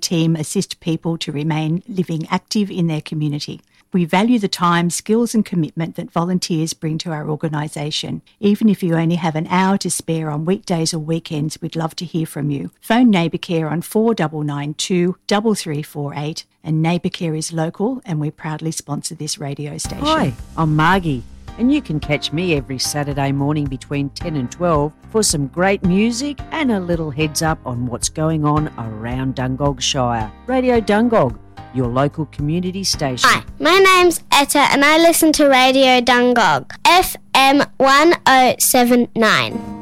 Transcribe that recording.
team assist people to remain living active in their community. We value the time, skills and commitment that volunteers bring to our organisation. Even if you only have an hour to spare on weekdays or weekends, we'd love to hear from you. Phone Neighbourcare on 4992 3348, and Neighbourcare is local and we proudly sponsor this radio station. Hi, I'm Margie, and you can catch me every Saturday morning between 10 and 12 for some great music and a little heads up on what's going on around Dungog Shire. Radio Dungog, your local community station. Hi, my name's Etta and I listen to Radio Dungog, FM 1079.